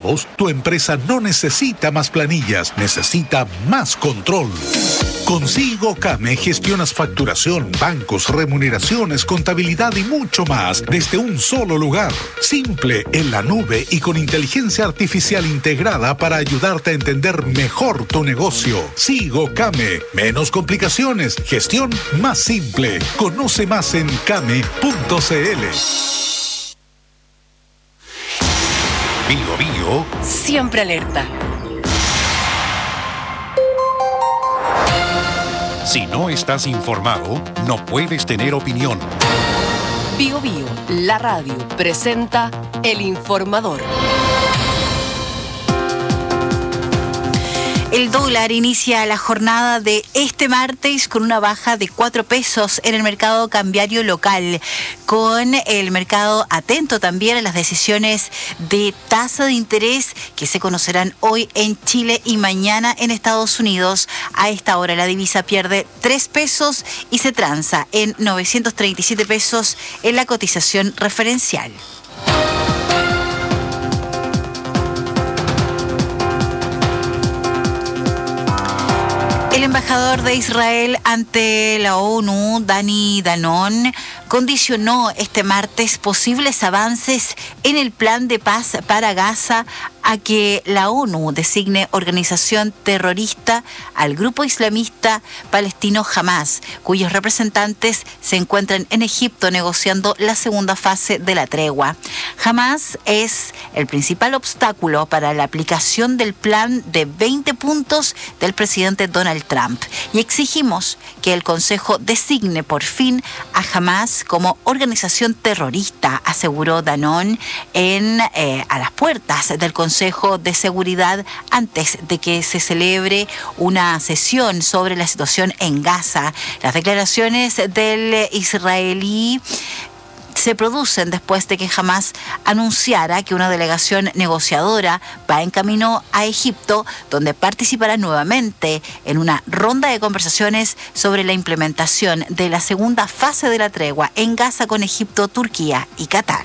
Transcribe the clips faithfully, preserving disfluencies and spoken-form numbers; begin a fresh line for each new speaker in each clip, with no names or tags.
todos, tu empresa no necesita más planillas, necesita más control. Con SigoCame gestionas facturación, bancos, remuneraciones, contabilidad y mucho más desde un solo lugar. Simple, en la nube y con inteligencia artificial integrada para ayudarte a entender mejor tu negocio. SigoCame. Menos complicaciones. Gestión más simple. Conoce más en came punto cl. Bio Bio.
Siempre alerta.
Si no estás informado, no puedes tener opinión.
Bio Bio, la radio, presenta El Informador.
El dólar inicia la jornada de este martes con una baja de cuatro pesos en el mercado cambiario local, con el mercado atento también a las decisiones de tasa de interés que se conocerán hoy en Chile y mañana en Estados Unidos. A esta hora la divisa pierde tres pesos y se transa en novecientos treinta y siete pesos en la cotización referencial. El embajador de Israel ante la ONU, Dani Danon, condicionó este martes posibles avances en el plan de paz para Gaza a que la ONU designe organización terrorista al grupo islamista palestino Hamás, cuyos representantes se encuentran en Egipto negociando la segunda fase de la tregua. Hamás es el principal obstáculo para la aplicación del plan de veinte puntos del presidente Donald Trump y exigimos que el Consejo designe por fin a Hamás como organización terrorista, aseguró Danon en eh, a las puertas del Consejo de Seguridad antes de que se celebre una sesión sobre la situación en Gaza. Las declaraciones del israelí se producen después de que Hamás anunciara que una delegación negociadora va en camino a Egipto, donde participará nuevamente en una ronda de conversaciones sobre la implementación de la segunda fase de la tregua en Gaza con Egipto, Turquía y Qatar.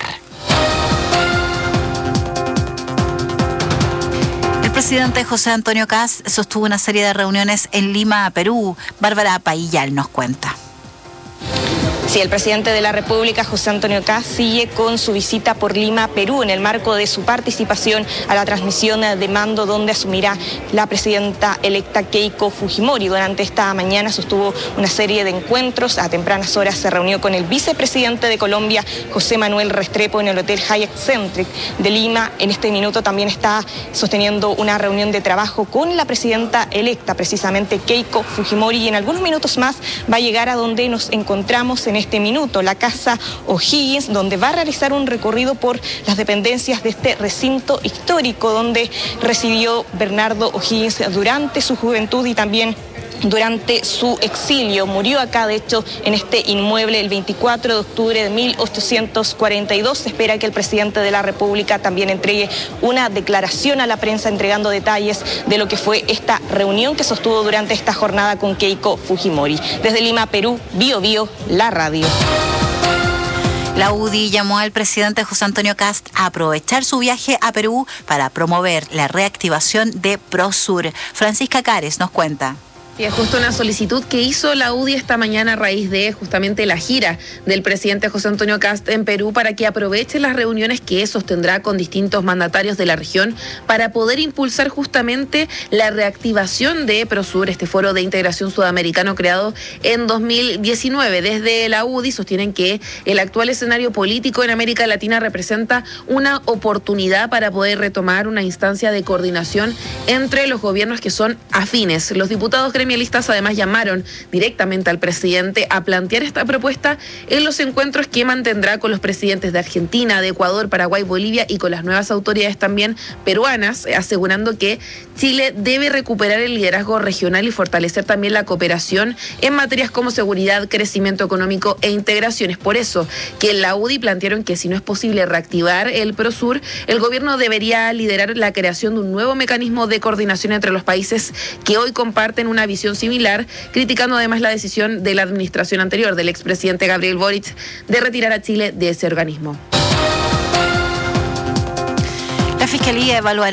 El presidente José Antonio Kast sostuvo una serie de reuniones en Lima, Perú. Bárbara Paillal nos cuenta.
Sí, el presidente de la República, José Antonio Kast, sigue con su visita por Lima, Perú, en el marco de su participación a la transmisión de mando donde asumirá la presidenta electa Keiko Fujimori. Durante esta mañana sostuvo una serie de encuentros. A tempranas horas se reunió con el vicepresidente de Colombia, José Manuel Restrepo, en el Hotel Hyatt Centric de Lima. En este minuto también está sosteniendo una reunión de trabajo con la presidenta electa, precisamente Keiko Fujimori, y en algunos minutos más va a llegar a donde nos encontramos en este minuto, la Casa O'Higgins, donde va a realizar un recorrido por las dependencias de este recinto histórico donde residió Bernardo O'Higgins durante su juventud y también durante su exilio. Murió acá, de hecho, en este inmueble el veinticuatro de octubre de mil ochocientos cuarenta y dos. Se espera que el presidente de la República también entregue una declaración a la prensa entregando detalles de lo que fue esta reunión que sostuvo durante esta jornada con Keiko Fujimori. Desde Lima, Perú, Bio Bio, la radio.
La U D I llamó al presidente José Antonio Kast a aprovechar su viaje a Perú para promover la reactivación de Prosur. Francisca Cares nos cuenta.
Y es justo una solicitud que hizo la U D I esta mañana a raíz de justamente la gira del presidente José Antonio Kast en Perú para que aproveche las reuniones que sostendrá con distintos mandatarios de la región para poder impulsar justamente la reactivación de Prosur, este foro de integración sudamericano creado en dos mil diecinueve. Desde la U D I sostienen que el actual escenario político en América Latina representa una oportunidad para poder retomar una instancia de coordinación entre los gobiernos que son afines. Los diputados gremialistas además llamaron directamente al presidente a plantear esta propuesta en los encuentros que mantendrá con los presidentes de Argentina, de Ecuador, Paraguay, Bolivia y con las nuevas autoridades también peruanas, asegurando que Chile debe recuperar el liderazgo regional y fortalecer también la cooperación en materias como seguridad, crecimiento económico e integraciones. Por eso que en la U D I plantearon que si no es posible reactivar el Prosur, el gobierno debería liderar la creación de un nuevo mecanismo de coordinación entre los países que hoy comparten una visión similar, criticando además la decisión de la administración anterior del expresidente Gabriel Boric de retirar a Chile de ese organismo.
La Fiscalía evaluará